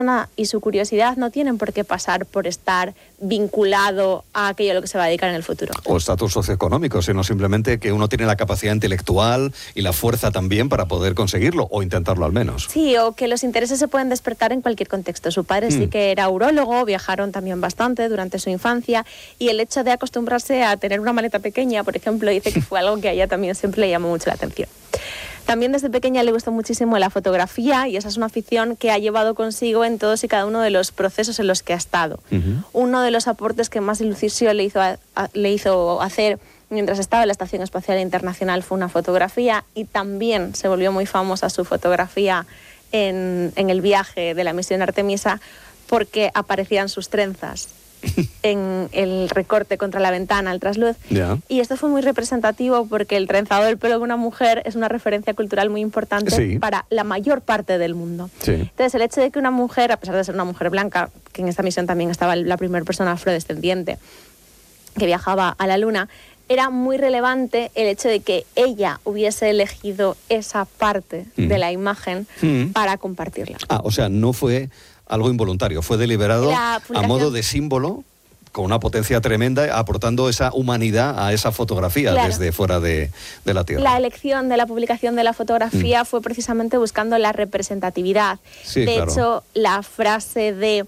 y su curiosidad no tienen por qué pasar por estar vinculado a aquello a lo que se va a dedicar en el futuro. O estatus socioeconómico, sino simplemente que uno tiene la capacidad intelectual y la fuerza también para poder conseguirlo, o intentarlo al menos. Sí, o que los intereses se pueden despertar en cualquier contexto. Su padre sí que era urólogo, viajaron también bastante durante su infancia, y el hecho de acostumbrarse a tener una maleta pequeña, por ejemplo, dice que fue algo que a ella también siempre le llamó mucho la atención. También desde pequeña le gustó muchísimo la fotografía, y esa es una afición que ha llevado consigo en todos y cada uno de los procesos en los que ha estado. Uno de los aportes que más ilusión le hizo hacer mientras estaba en la Estación Espacial Internacional fue una fotografía, y también se volvió muy famosa su fotografía en el viaje de la misión Artemisa, porque aparecían sus trenzas en el recorte contra la ventana, el trasluz. Y esto fue muy representativo porque el trenzado del pelo de una mujer es una referencia cultural muy importante para la mayor parte del mundo. Entonces, el hecho de que una mujer, a pesar de ser una mujer blanca, que en esta misión también estaba la primera persona afrodescendiente que viajaba a la Luna, era muy relevante el hecho de que ella hubiese elegido esa parte de la imagen para compartirla. O sea, no fue algo involuntario, fue deliberado a modo de símbolo, con una potencia tremenda, aportando esa humanidad a esa fotografía desde fuera de la Tierra. La elección de la publicación de la fotografía fue precisamente buscando la representatividad. De hecho, la frase de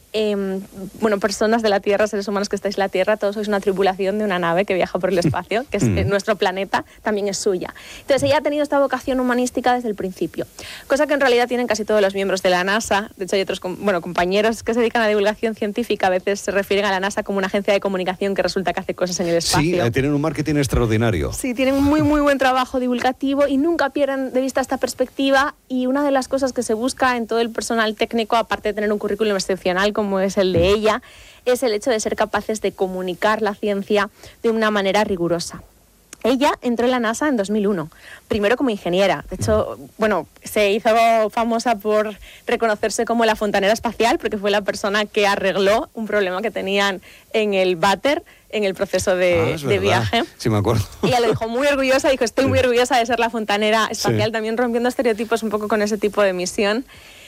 personas de la Tierra, seres humanos que estáis en la Tierra, todos sois una tripulación de una nave que viaja por el espacio, que es nuestro planeta, también es suya. Entonces ella ha tenido esta vocación humanística desde el principio, cosa que en realidad tienen casi todos los miembros de la NASA. De hecho, hay otros compañeros que se dedican a la divulgación científica, a veces se refieren a la NASA como una agencia de comunicación que resulta que hace cosas en el espacio. Sí, tienen un marketing extraordinario. Sí, tienen un muy buen trabajo divulgativo y nunca pierden de vista esta perspectiva, y una de las cosas que se busca en todo el personal técnico, aparte de tener un currículum excepcional como es el de ella, es el hecho de ser capaces de comunicar la ciencia de una manera rigurosa. Ella entró en la NASA en 2001, primero como ingeniera. De hecho, se hizo famosa por reconocerse como la fontanera espacial, porque fue la persona que arregló un problema que tenían en el váter, en el proceso de viaje. Sí, me acuerdo. Ella lo dijo muy orgullosa, dijo, estoy muy orgullosa de ser la fontanera espacial, también rompiendo estereotipos un poco con ese tipo de misión.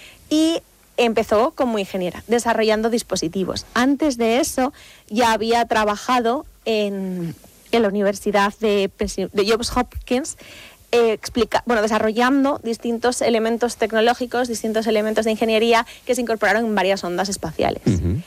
Y empezó como ingeniera, desarrollando dispositivos. Antes de eso, ya había trabajado en la Universidad de Johns Hopkins, desarrollando distintos elementos tecnológicos, distintos elementos de ingeniería que se incorporaron en varias ondas espaciales.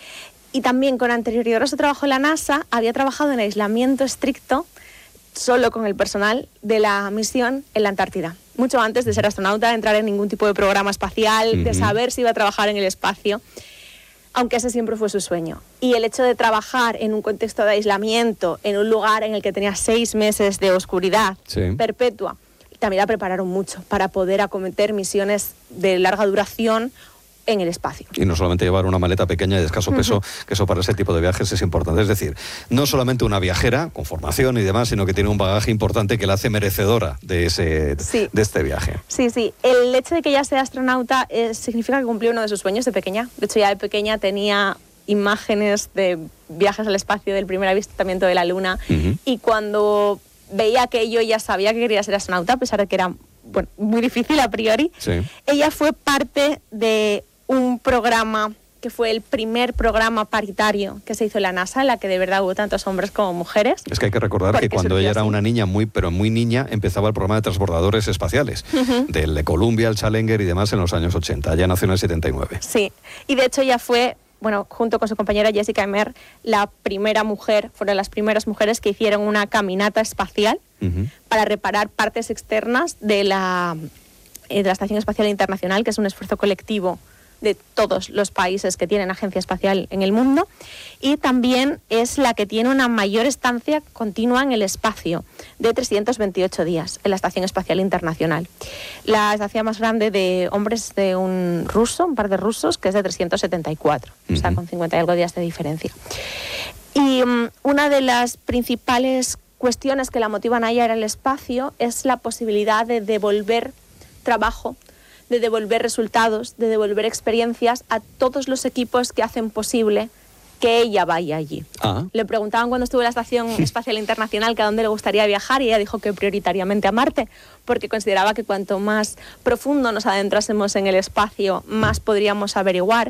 Y también, con anterioridad a su trabajo en la NASA, había trabajado en aislamiento estricto, solo con el personal de la misión en la Antártida. Mucho antes de ser astronauta, de entrar en ningún tipo de programa espacial, de saber si iba a trabajar en el espacio, aunque ese siempre fue su sueño. Y el hecho de trabajar en un contexto de aislamiento, en un lugar en el que tenía 6 meses de oscuridad perpetua, también la prepararon mucho para poder acometer misiones de larga duración en el espacio. Y no solamente llevar una maleta pequeña y de escaso peso, que eso para ese tipo de viajes es importante. Es decir, no solamente una viajera con formación y demás, sino que tiene un bagaje importante que la hace merecedora de este viaje. Sí. El hecho de que ella sea astronauta significa que cumplió uno de sus sueños de pequeña. De hecho, ya de pequeña tenía imágenes de viajes al espacio, del primer avistamiento de la Luna, y cuando veía aquello, ella sabía que quería ser astronauta, a pesar de que era muy difícil a priori. Ella fue parte de un programa que fue el primer programa paritario que se hizo en la NASA, en la que de verdad hubo tantos hombres como mujeres. Es que hay que recordar que cuando ella era una niña, muy niña, empezaba el programa de transbordadores espaciales, del de Columbia, el Challenger y demás en los años 80. Ya nació en el 79. Sí, y de hecho ella fue, junto con su compañera Jessica Emer, fueron las primeras mujeres que hicieron una caminata espacial para reparar partes externas de la Estación Espacial Internacional, que es un esfuerzo colectivo de todos los países que tienen agencia espacial en el mundo, y también es la que tiene una mayor estancia continua en el espacio, de 328 días en la Estación Espacial Internacional. La estación más grande de hombres de un par de rusos, que es de 374, o sea, con 50 y algo días de diferencia. Y una de las principales cuestiones que la motivan a ella en el espacio es la posibilidad de devolver trabajo, de devolver resultados, de devolver experiencias a todos los equipos que hacen posible que ella vaya allí. Le preguntaban cuando estuvo en la Estación Espacial Internacional que a dónde le gustaría viajar, y ella dijo que prioritariamente a Marte, porque consideraba que cuanto más profundo nos adentrásemos en el espacio, más podríamos averiguar,